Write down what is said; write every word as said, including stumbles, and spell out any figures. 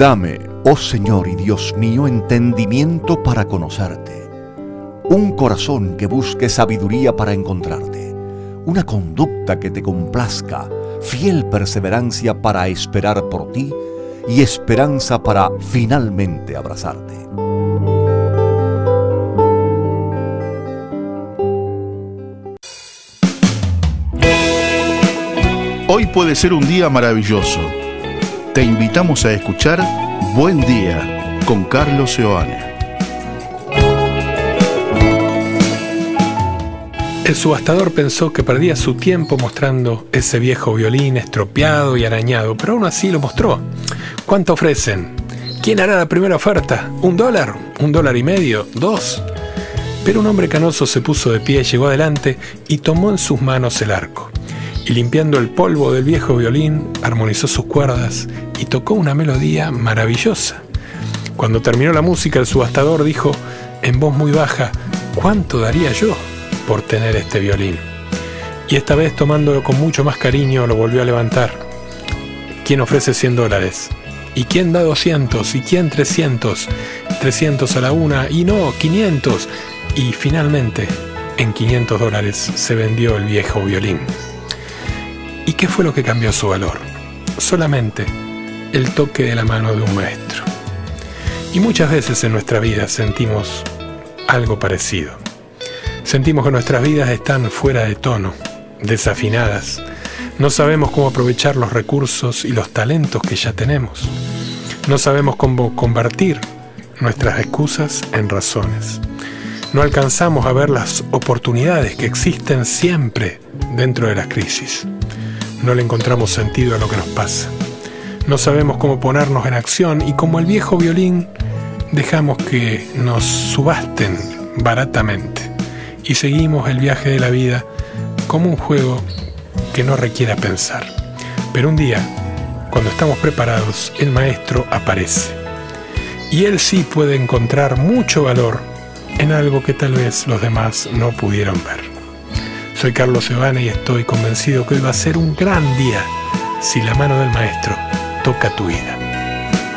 Dame, oh Señor y Dios mío, entendimiento para conocerte, un corazón que busque sabiduría para encontrarte, una conducta que te complazca, fiel perseverancia para esperar por ti y esperanza para finalmente abrazarte. Hoy puede ser un día maravilloso. Te invitamos a escuchar Buen Día con Carlos Seoane. El subastador pensó que perdía su tiempo mostrando ese viejo violín estropeado y arañado, pero aún así lo mostró. ¿Cuánto ofrecen? ¿Quién hará la primera oferta? ¿Un dólar? ¿Un dólar y medio? ¿Dos? Pero un hombre canoso se puso de pie, llegó adelante y tomó en sus manos el arco. Y limpiando el polvo del viejo violín, armonizó sus cuerdas y tocó una melodía maravillosa. Cuando terminó la música, el subastador dijo en voz muy baja: ¿cuánto daría yo por tener este violín? Y esta vez, tomándolo con mucho más cariño, lo volvió a levantar. ¿Quién ofrece cien dólares? ¿Y quién da doscientos? ¿Y quién trescientos? trescientos a la una, y no, quinientos. Y finalmente, en quinientos dólares se vendió el viejo violín. ¿Y qué fue lo que cambió su valor? Solamente el toque de la mano de un maestro. Y muchas veces en nuestra vida sentimos algo parecido. Sentimos que nuestras vidas están fuera de tono, desafinadas. No sabemos cómo aprovechar los recursos y los talentos que ya tenemos. No sabemos cómo convertir nuestras excusas en razones. No alcanzamos a ver las oportunidades que existen siempre dentro de las crisis. No le encontramos sentido a lo que nos pasa. No sabemos cómo ponernos en acción y, como el viejo violín, dejamos que nos subasten baratamente y seguimos el viaje de la vida como un juego que no requiera pensar. Pero un día, cuando estamos preparados, el maestro aparece y él sí puede encontrar mucho valor en algo que tal vez los demás no pudieron ver. Soy Carlos Seoane y estoy convencido que hoy va a ser un gran día si la mano del maestro toca tu vida.